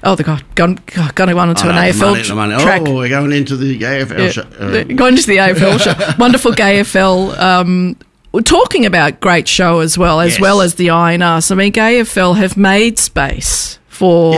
Oh, they're going on into an AFL track. Oh, we're going into the AFL show. Going into the AFL show. Wonderful gay AFL. We're talking about great show as well as the INRs. I mean, gay AFL have made space for,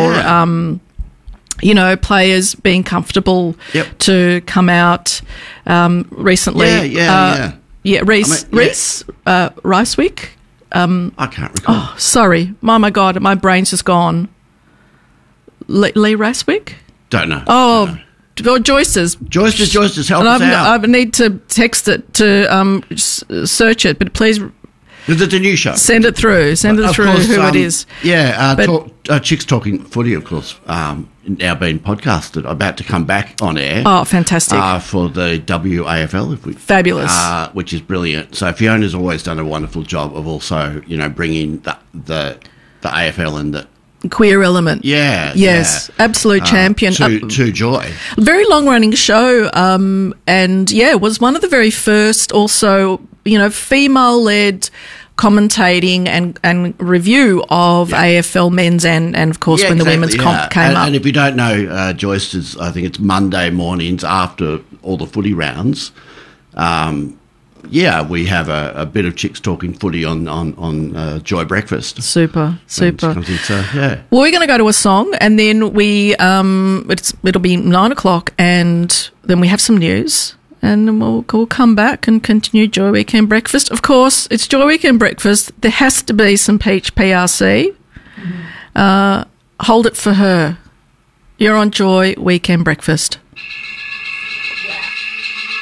players being comfortable to come out recently. Reese Ricewick. I can't recall. Oh, sorry. Oh, my God, my brain's just gone. Lee Raswick? Don't know. Oh, Joyce's. Joyce's, help us out. I need to text it to search it, but please... Is it the new show? Send it through. Who it is. Yeah, Chicks Talking Footy, of course, now being podcasted, about to come back on air. Oh, fantastic. For the WAFL. Fabulous. Which is brilliant. So Fiona's always done a wonderful job of also, bringing the AFL and the queer element. Yes. Absolute champion. To Joy. Very long-running show, and was one of the very first also, female-led commentating and review of AFL men's and of course when the women's comp came up. And if you don't know, Joyce I think it's Monday mornings after all the footy rounds. We have a bit of Chicks Talking Footy on Joy Breakfast. Super. Well, we're going to go to a song, and then it'll be 9:00, and then we have some news, and then we'll come back and continue Joy Weekend Breakfast. Of course, it's Joy Weekend Breakfast. There has to be some Peach PRC. Hold it for her. You're on Joy Weekend Breakfast.